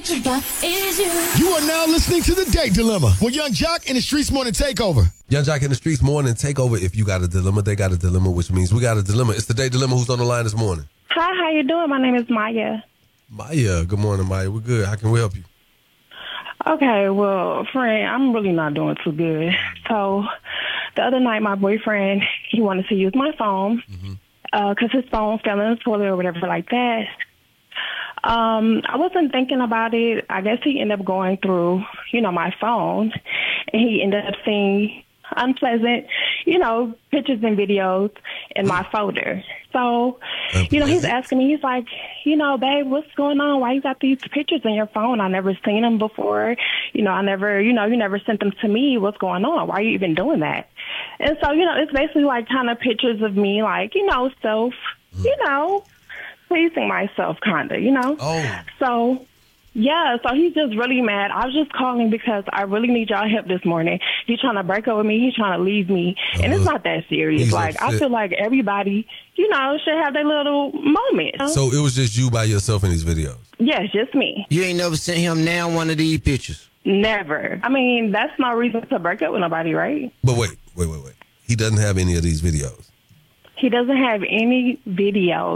You are now listening to The Date Dilemma with Young Jock and the Streets Morning Takeover. Young Jock in the Streets Morning Takeover. If you got a dilemma, they got a dilemma, which means we got a dilemma. It's The Date Dilemma. Who's on the line this morning? Hi, how you doing? My name is Maya. Maya. Good morning, Maya. We're good. How can we help you? Okay, well, friend, I'm really not doing too good. So the other night, my boyfriend, he wanted to use my phone because his phone fell in the toilet or whatever like that. I wasn't thinking about it. I guess he ended up going through, my phone, and he ended up seeing unpleasant, pictures and videos in my folder. So, he's asking me, he's like, babe, what's going on? Why you got these pictures in your phone? I never seen them before. I never, you never sent them to me. What's going on? Why are you even doing that? And so, it's basically like kind of pictures of me, like, self, pleasing myself, kind of, Oh. So, yeah, so he's just really mad. I was just calling because I really need y'all help this morning. He's trying to break up with me. He's trying to leave me. And it's not that serious. Like, upset. I feel like everybody, should have their little moment. So it was just you by yourself in these videos? Yes, just me. You ain't never sent him now one of these pictures? Never. I mean, that's no reason to break up with nobody, right? But wait. He doesn't have any of these videos? He doesn't have any videos.